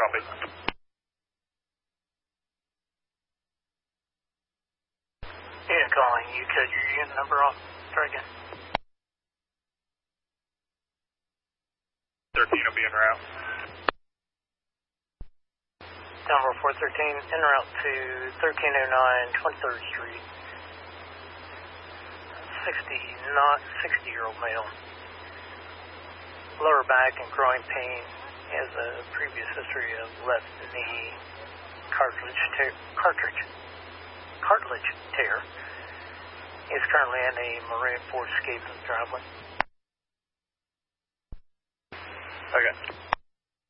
Copy. Ian calling. You cut your unit number off. Try again. 13 will be en route. Number 413, en route to 1309 23rd Street. 60-year-old male. Lower back and groin pain. Has a previous history of left knee cartilage tear. He's currently in a Marine Ford Escape in the driveway. Okay.